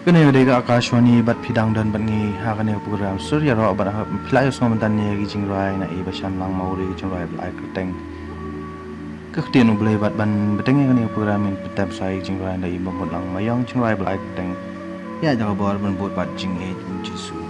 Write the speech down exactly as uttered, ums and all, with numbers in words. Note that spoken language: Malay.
Kene dega akashwani bat phidang dan bat ngi ha kane program surya ro bat philai som dan ne gi jingrai na i bashan lang mauri gi jingrai blai kreteng kektian ublai bat ban beteng kane program in petap sai jingrai na i mamut lang mayang jingrai blai kreteng ya jaga bor ban bot bat jing e jisu